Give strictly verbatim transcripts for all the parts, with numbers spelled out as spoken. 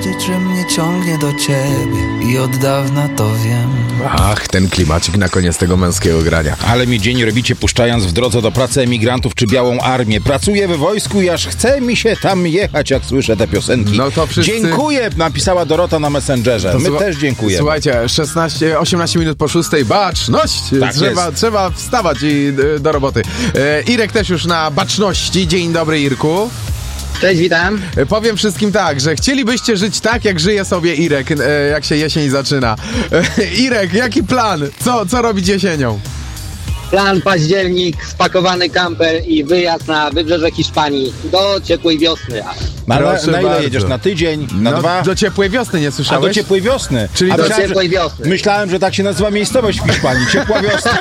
powiedzieć, że mnie ciągnie do ciebie i od dawna to wiem. Ach, ten klimacik na koniec tego męskiego grania. Ale mi dzień robicie, puszczając w drodze do pracy emigrantów czy białą armię. Pracuję we wojsku i aż chce mi się tam jechać, jak słyszę te piosenki. No to wszyscy... Dziękuję, napisała Dorota na Messengerze. To My słucha... też dziękujemy. Słuchajcie, szesnaście, osiemnaście minut po szóstej, baczność! Tak trzeba, jest. trzeba wstawać i y, do roboty. E, Irek też już na baczności. Dzień dobry, Irku. Cześć, witam. E, powiem wszystkim tak, że chcielibyście żyć tak, jak żyje sobie Irek, e, jak się jesień zaczyna. E, Irek, jaki plan? Co, co robić jesienią? Plan październik, spakowany kamper i wyjazd na wybrzeże Hiszpanii do ciepłej wiosny. Na, na, Proszę na ile bardzo. jedziesz? Na tydzień? Na no, dwa? Do ciepłej wiosny, nie A słyszałeś? do ciepłej wiosny. Czyli A do myślałem, ciepłej że, wiosny. Myślałem, że tak się nazywa miejscowość w Hiszpanii. Ciepła wiosna.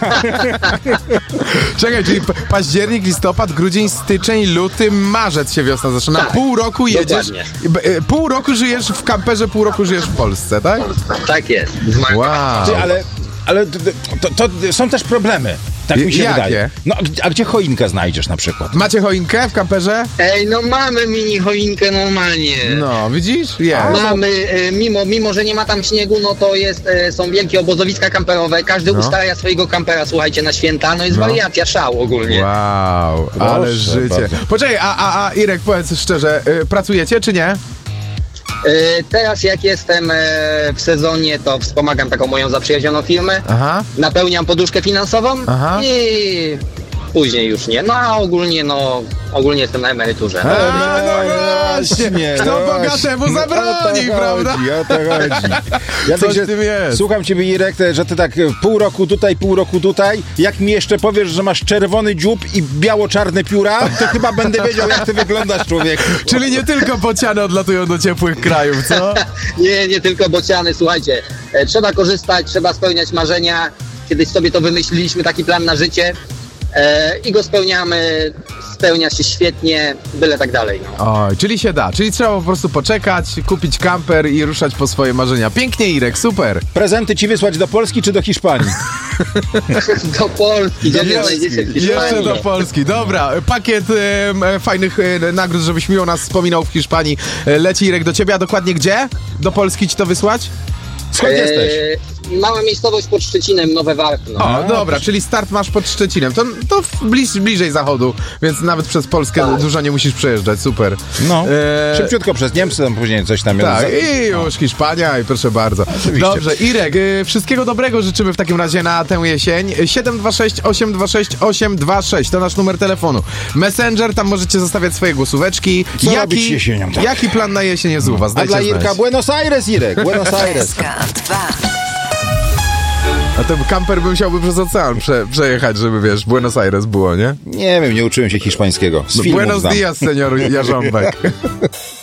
Czekaj, czyli p- październik, listopad, grudzień, styczeń, luty, marzec się wiosna zaczyna. Tak, Pół roku jedziesz. dokładnie. b- e, Pół roku żyjesz w kamperze, pół roku żyjesz w Polsce, tak? Tak jest. Wow. Ty, ale ale to, to, to są też problemy. Tak mi się Jakie? wydaje. No, a gdzie choinkę znajdziesz na przykład? Macie choinkę w kamperze? Ej, no mamy mini choinkę normalnie. No, widzisz? Jest. Mamy, e, mimo, mimo że nie ma tam śniegu, no to jest, e, są wielkie obozowiska kamperowe. Każdy No. ustawia swojego kampera, słuchajcie, na święta. No jest No. wariacja, szał ogólnie. Wow, ale Proszę życie. bardzo. Poczekaj, a, a, a Irek, powiedz szczerze, y, pracujecie czy nie? E, teraz jak jestem e, w sezonie, to wspomagam taką moją zaprzyjaźnioną firmę. Aha. Napełniam poduszkę finansową Aha. i później już nie. No a ogólnie, no, ogólnie jestem na emeryturze. A, no właśnie, właśnie, kto no bogatemu właśnie. zabroni, O to prawda? chodzi, o to chodzi. Ja Coś tak się- w tym jest. Słucham ciebie, Irek, te- że ty tak pół roku tutaj, pół roku tutaj. Jak mi jeszcze powiesz, że masz czerwony dziób i biało-czarne pióra, to chyba będę wiedział, jak ty wyglądasz, człowieku. Czyli nie tylko bociany odlatują do ciepłych krajów, co? Nie, nie tylko bociany, słuchajcie, e, trzeba korzystać, trzeba spełniać marzenia. Kiedyś sobie to wymyśliliśmy, taki plan na życie e, i go spełniamy, spełnia się świetnie, byle tak dalej. No. Oj, czyli się da, czyli trzeba po prostu poczekać, kupić kamper i ruszać po swoje marzenia. Pięknie, Irek, super. Prezenty ci wysłać do Polski czy do Hiszpanii? Do Polski, gdzie nie Jeszcze- znajdziecie w Jeszcze Hiszpanii. do Polski. Dobra, pakiet em, e, fajnych e, nagród, żebyś miło nas wspominał w Hiszpanii. E, leci Irek do ciebie, a dokładnie gdzie? Do Polski ci to wysłać? Skąd jesteś? E, mała miejscowość pod Szczecinem, Nowe Warpno. O, A, dobra, proszę. czyli start masz pod Szczecinem. To, to w bliż, bliżej zachodu, więc nawet przez Polskę Tak. dużo nie musisz przejeżdżać, super. No, E, szybciutko przez Niemcy, tam później coś tam... Tak, za- i już Hiszpania i proszę bardzo. Oczywiście. Dobrze, Irek, y, wszystkiego dobrego życzymy w takim razie na tę jesień. siedem dwa sześć osiem dwa sześć osiem dwa sześć to nasz numer telefonu. Messenger, tam możecie zostawiać swoje głosóweczki. Co robić jesienią, tak? Jaki plan na jesień jest u was? A Dajcie dla Irka znać. Buenos Aires, Irek, Buenos Aires. A ten kamper by musiałby przez ocean prze, przejechać, żeby wiesz, Buenos Aires było, nie? Nie wiem, nie uczyłem się hiszpańskiego. Z No, filmów Buenos znam. dias, senior Jarząbek.